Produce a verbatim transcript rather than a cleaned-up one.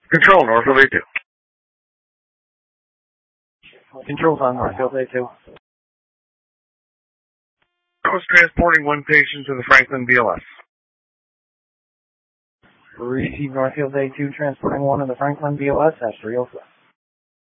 Control, Northfield A two. Control's on Northfield A two. I was transporting one patient to the Franklin B L S. Receive Northfield A two, transporting one to the Franklin B L S, Astro Alpha.